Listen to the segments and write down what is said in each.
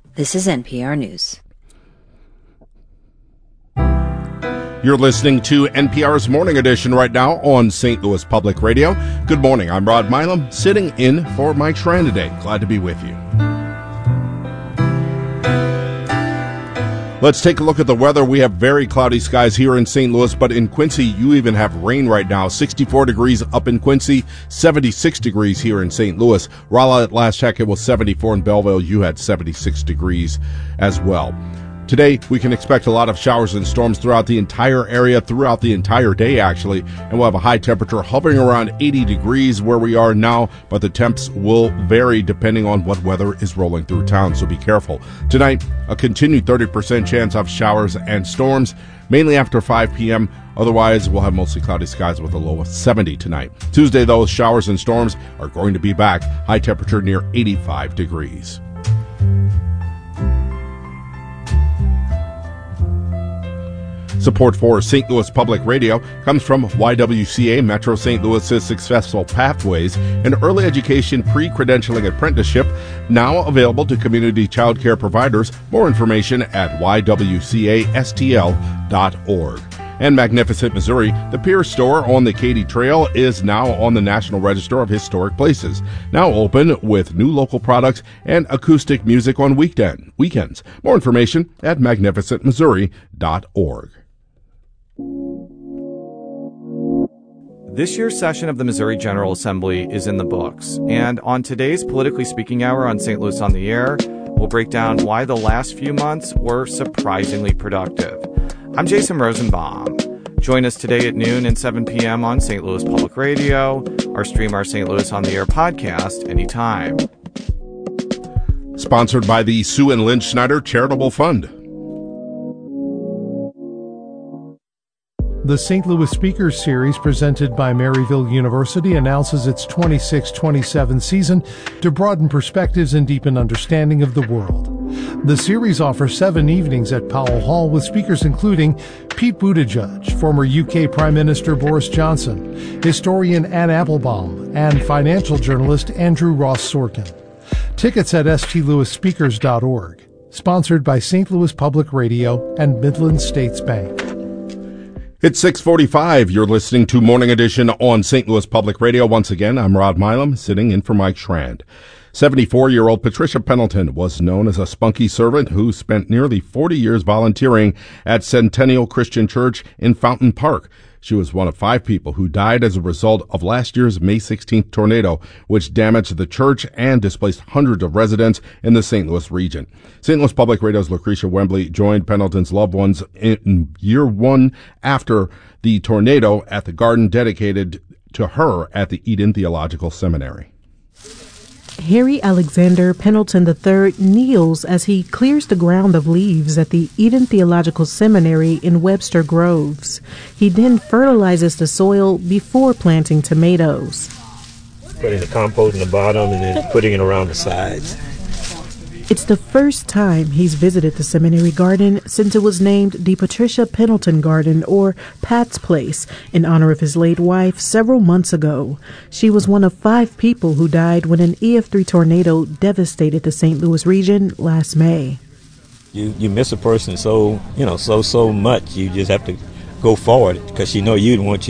This is NPR News. You're listening to NPR's Morning Edition right now on St. Louis Public Radio. Good morning. I'm Rod Milam, sitting in for Mike Schran today. Glad to be with you. Let's take a look at the weather. We have very cloudy skies here in St. Louis, but in Quincy, you even have rain right now. 64 degrees up in Quincy, 76 degrees here in St. Louis. Rolla, at last check, it was 74 in Belleville. You had 76 degrees as well. Today, we can expect a lot of showers and storms throughout the entire area, throughout the entire day, actually. And we'll have a high temperature hovering around 80 degrees where we are now, but the temps will vary depending on what weather is rolling through town, so be careful. Tonight, a continued 30% chance of showers and storms, mainly after 5 p.m. Otherwise, we'll have mostly cloudy skies with a low of 70 tonight. Tuesday, though, showers and storms are going to be back. High temperature near 85 degrees. Support for St. Louis Public Radio comes from YWCA Metro St. Louis's Successful Pathways, an early education pre-credentialing apprenticeship now available to community child care providers. More information at ywcastl.org. And Magnificent Missouri, the Pierce store on the Katy Trail, is now on the National Register of Historic Places. Now open with new local products and acoustic music on weekends. More information at magnificentmissouri.org. This year's session of the Missouri General Assembly is in the books, and on today's Politically Speaking Hour on St. Louis on the Air, we'll break down why the last few months were surprisingly productive. I'm Jason Rosenbaum. Join us today at noon and 7 p.m. on St. Louis Public Radio, or stream our St. Louis on the Air podcast anytime. Sponsored by the Sue and Lynn Schneider Charitable Fund. The St. Louis Speakers Series, presented by Maryville University, announces its 26-27 season to broaden perspectives and deepen understanding of the world. The series offers 7 evenings at Powell Hall with speakers including Pete Buttigieg, former UK Prime Minister Boris Johnson, historian Anne Applebaum, and financial journalist Andrew Ross Sorkin. Tickets at stlouisspeakers.org. Sponsored by St. Louis Public Radio and Midland States Bank. It's 6:45. You're listening to Morning Edition on St. Louis Public Radio. Once again, I'm Rod Milam, sitting in for Mike Schran. 74-year-old Patricia Pendleton was known as a spunky servant who spent nearly 40 years volunteering at Centennial Christian Church in Fountain Park. She was one of 5 people who died as a result of last year's May 16th tornado, which damaged the church and displaced hundreds of residents in the St. Louis region. St. Louis Public Radio's Lucretia Wembley joined Pendleton's loved ones in year 1 after the tornado at the garden dedicated to her at the Eden Theological Seminary. Harry Alexander Pendleton III kneels as he clears the ground of leaves at the Eden Theological Seminary in Webster Groves. He then fertilizes the soil before planting tomatoes. Putting the compost in the bottom and then putting it around the sides. It's the first time he's visited the seminary garden since it was named the Patricia Pendleton Garden, or Pat's Place, in honor of his late wife several months ago. She was one of 5 people who died when an EF3 tornado devastated the St. Louis region last May. You miss a person so much. You just have to go forward because she'd want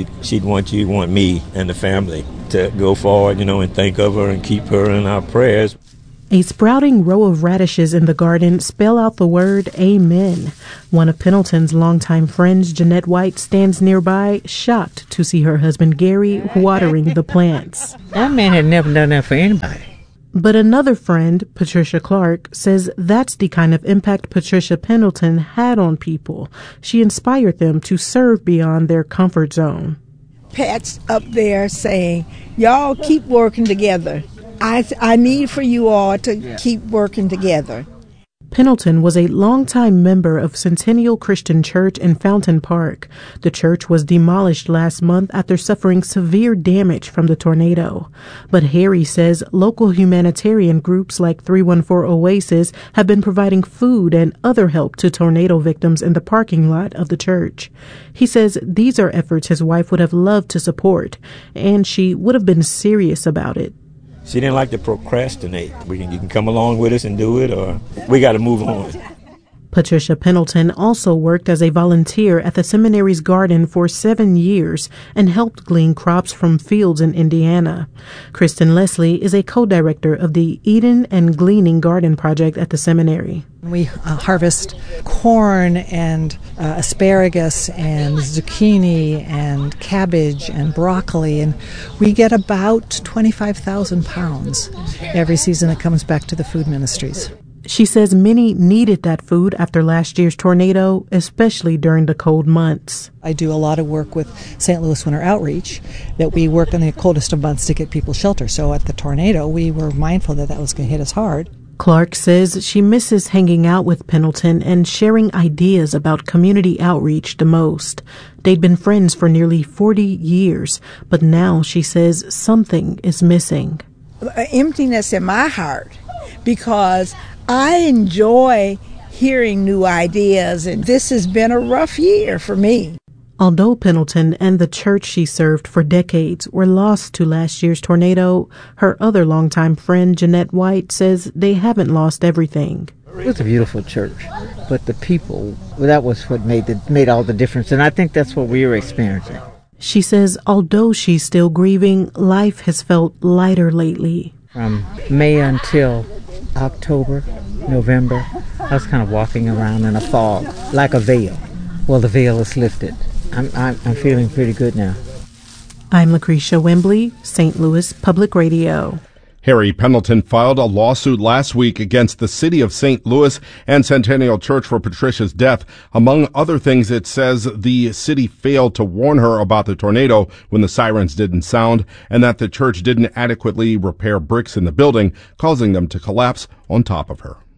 me and the family to go forward, and think of her and keep her in our prayers. A sprouting row of radishes in the garden spell out the word Amen. One of Pendleton's longtime friends, Jeanette White, stands nearby, shocked to see her husband Gary watering the plants. That man had never done that for anybody. But another friend, Patricia Clark, says that's the kind of impact Patricia Pendleton had on people. She inspired them to serve beyond their comfort zone. Pat's up there saying, y'all keep working together. I need for you all to keep working together. Pendleton was a longtime member of Centennial Christian Church in Fountain Park. The church was demolished last month after suffering severe damage from the tornado. But Harry says local humanitarian groups like 314 Oasis have been providing food and other help to tornado victims in the parking lot of the church. He says these are efforts his wife would have loved to support, and she would have been serious about it. She didn't like to procrastinate. You can come along with us and do it, or we got to move on. Patricia Pendleton also worked as a volunteer at the seminary's garden for 7 years and helped glean crops from fields in Indiana. Kristen Leslie is a co-director of the Eden and Gleaning Garden Project at the seminary. We harvest corn and asparagus and zucchini and cabbage and broccoli, and we get about 25,000 pounds every season that comes back to the food ministries. She says many needed that food after last year's tornado, especially during the cold months. I do a lot of work with St. Louis Winter Outreach, that we work in the coldest of months to get people shelter. So at the tornado, we were mindful that was going to hit us hard. Clark says she misses hanging out with Pendleton and sharing ideas about community outreach the most. They'd been friends for nearly 40 years, but now she says something is missing. Emptiness in my heart, because I enjoy hearing new ideas, and this has been a rough year for me. Although Pendleton and the church she served for decades were lost to last year's tornado, her other longtime friend, Jeanette White, says they haven't lost everything. It was a beautiful church, but the people, that was what made all the difference, and I think that's what we were experiencing. She says although she's still grieving, life has felt lighter lately. From May until October, November, I was kind of walking around in a fog, like a veil. Well, the veil is lifted. I'm feeling pretty good now. I'm Lucretia Wembley, St. Louis Public Radio. Harry Pendleton filed a lawsuit last week against the city of St. Louis and Centennial Church for Patricia's death. Among other things, it says the city failed to warn her about the tornado when the sirens didn't sound, and that the church didn't adequately repair bricks in the building, causing them to collapse on top of her.